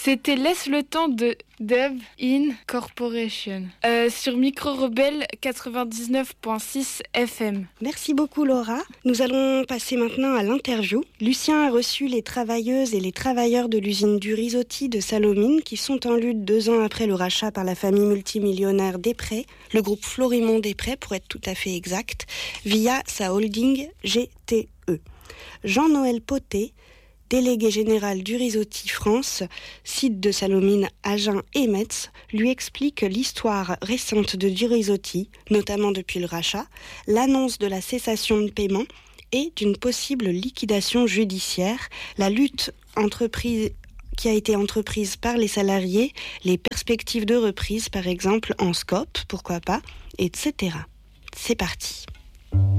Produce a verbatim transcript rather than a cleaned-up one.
C'était Laisse le temps de Dub In Corporation euh, sur Micro Rebelle quatre-vingt-dix-neuf virgule six F M. Merci beaucoup Laura. Nous allons passer maintenant à l'interview. Lucien a reçu les travailleuses et les travailleurs de l'usine du Risotti de Sallaumines qui sont en lutte deux ans après le rachat par la famille multimillionnaire Després, le groupe Florimond Després pour être tout à fait exact, via sa holding G T E. Jean-Noël Poté, délégué général du Risotti France, site de Sallaumines, Agen et Metz, lui explique l'histoire récente de du Risotti, notamment depuis le rachat, l'annonce de la cessation de paiement et d'une possible liquidation judiciaire, la lutte entreprise qui a été entreprise par les salariés, les perspectives de reprise par exemple en scope, pourquoi pas, et cetera. C'est parti.